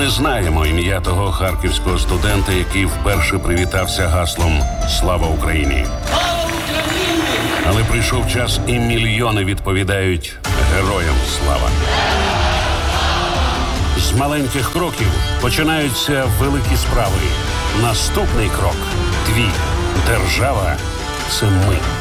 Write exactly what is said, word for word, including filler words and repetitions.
не знаємо ім'я того харківського студента, який вперше привітався гаслом «Слава Україні». Але прийшов час, і мільйони відповідають «Героям слава». З маленьких кроків починаються великі справи. Наступний крок – твій. Держава – це ми.